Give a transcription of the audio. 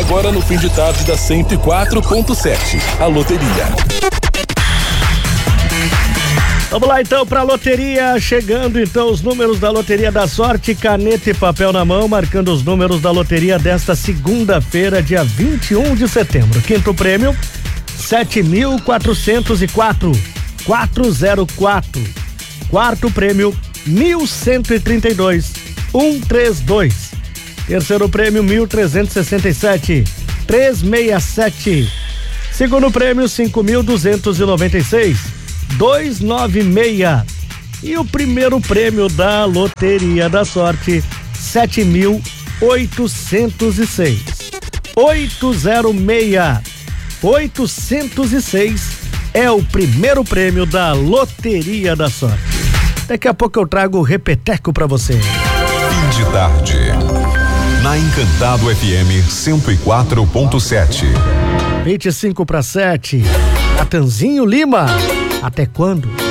agora no fim de tarde da 104.7, a loteria. Vamos lá então para a loteria, chegando então os números da Loteria da Sorte, caneta e papel na mão, marcando os números da loteria desta segunda-feira, dia 21 de setembro. Quinto prêmio, 7.404, 404. Quarto prêmio, 1.132, 132. Terceiro prêmio, 1.367, 367. Segundo prêmio, 5.296, 296. E o primeiro prêmio da Loteria da Sorte, 7.806, 806. 806 é o primeiro prêmio da Loteria da Sorte. Daqui a pouco eu trago o repeteco pra você. Fim de tarde, na Encantado FM 104.7. 25 para 7. Natanzinho Lima, até quando?